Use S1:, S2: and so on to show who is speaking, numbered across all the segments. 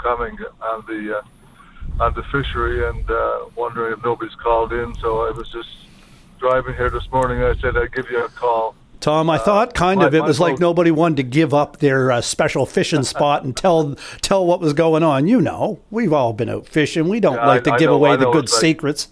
S1: coming on the fishery, and wondering if nobody's called in. So I was just driving here this morning. I said I'd give you a call.
S2: Tom, I thought it was like nobody wanted to give up their special fishing spot and tell what was going on. You know, we've all been out fishing. We don't like to give away the good secrets.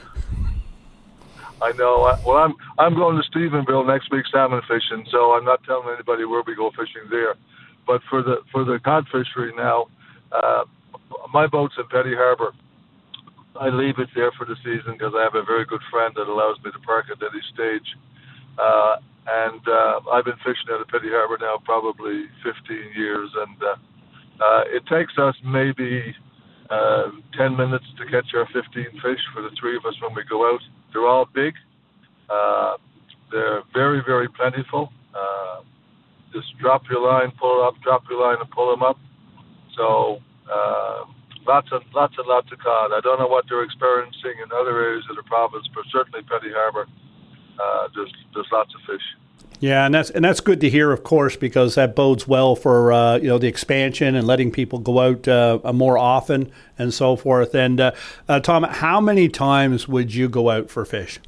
S1: I know. Well, I'm going to Stephenville next week salmon fishing, so I'm not telling anybody where we go fishing there. But for the cod fishery now, my boat's in Petty Harbour. I leave it there for the season because I have a very good friend that allows me to park at any stage. And I've been fishing out of Petty Harbour now probably 15 years, and it takes us maybe 10 minutes to catch our 15 fish for the three of us when we go out. They're all big. They're very, very plentiful. Just drop your line, pull it up, drop your line and pull them up. So lots and lots of cod. I don't know what they're experiencing in other areas of the province, but certainly Petty Harbour, there's lots of fish.
S2: Yeah, and that's good to hear, of course, because that bodes well for the expansion and letting people go out more often and so forth. And Tom, how many times would you go out for fish?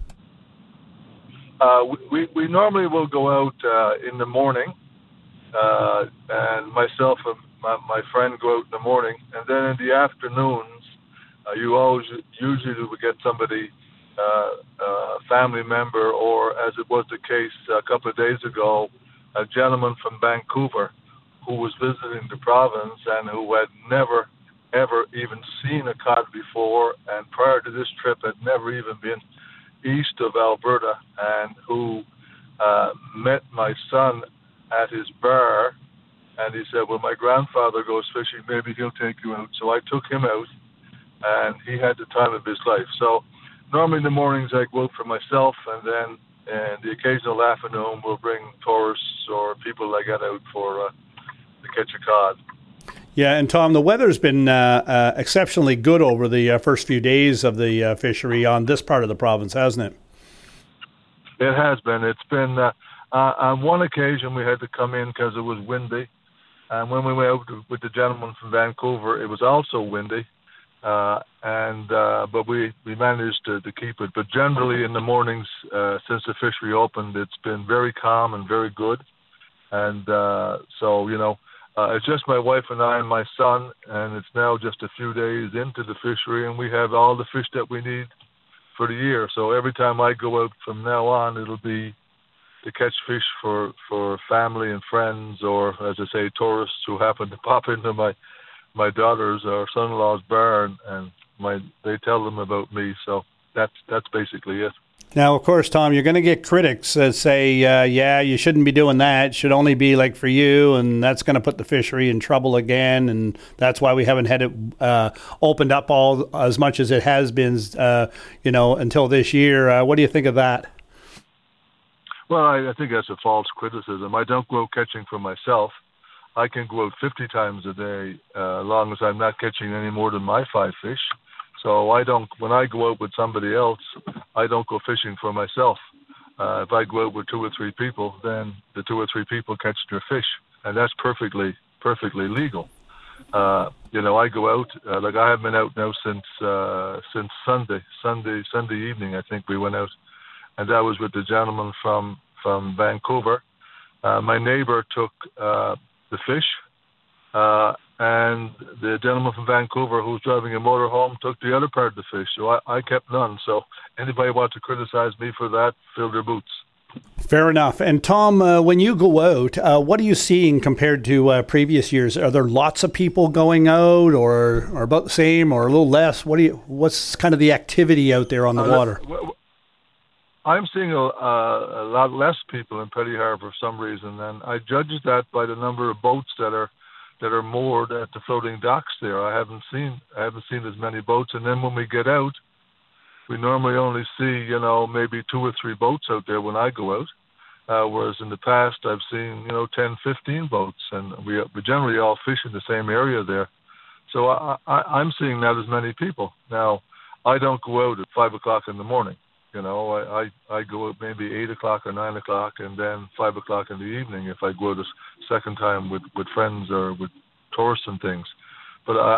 S1: We normally will go out in the morning, and myself and my friend go out in the morning, and then in the afternoons, you usually will get somebody. A family member, or as it was the case a couple of days ago, a gentleman from Vancouver who was visiting the province and who had never, ever even seen a cod before, and prior to this trip had never even been east of Alberta, and who met my son at his bar, and he said, well, my grandfather goes fishing, maybe he'll take you out. So I took him out, and he had the time of his life. So normally in the mornings I go out for myself, and then the occasional afternoon we'll bring tourists or people that get out for to catch a cod.
S2: Yeah, and Tom, the weather's been exceptionally good over the first few days of the fishery on this part of the province, hasn't it?
S1: It has been. It's been on one occasion we had to come in because it was windy, and when we went out with the gentleman from Vancouver, it was also windy. But we managed to keep it. But generally in the mornings, since the fishery opened, it's been very calm and very good. And it's just my wife and I and my son, and it's now just a few days into the fishery, and we have all the fish that we need for the year. So every time I go out from now on, it'll be to catch fish for family and friends, or, as I say, tourists who happen to pop into my daughter's or son-in-law's bar, and they tell them about me. So that's basically it.
S2: Now, of course, Tom, you're going to get critics that say, you shouldn't be doing that. It should only be like for you, and that's going to put the fishery in trouble again, and that's why we haven't had it opened up all as much as it has been, until this year. What do you think of that?
S1: Well, I think that's a false criticism. I don't go catching for myself. I can go out 50 times a day, as long as I'm not catching any more than my 5 fish. So when I go out with somebody else, I don't go fishing for myself. If I go out with 2 or 3 people, then the 2 or 3 people catch their fish, and that's perfectly legal. I go out, like I have been out now since Sunday evening, I think we went out, and that was with the gentleman from Vancouver. My neighbor took the fish, and the gentleman from Vancouver who was driving a motorhome took the other part of the fish. So I kept none. So anybody wants to criticize me for that, fill their boots.
S2: Fair enough. And Tom, when you go out, what are you seeing compared to previous years? Are there lots of people going out, or about the same, or a little less? What's kind of the activity out there on the water?
S1: I'm seeing a lot less people in Petty Harbour for some reason, and I judge that by the number of boats that are moored at the floating docks there. I haven't seen as many boats, and then when we get out, we normally only see maybe 2 or 3 boats out there when I go out, whereas in the past I've seen 10, 15 boats, and we generally all fish in the same area there. So I'm seeing not as many people now. I don't go out at 5 o'clock in the morning. I go out maybe 8 o'clock or 9 o'clock, and then 5 o'clock in the evening if I go out a second time with friends or with tourists and things. But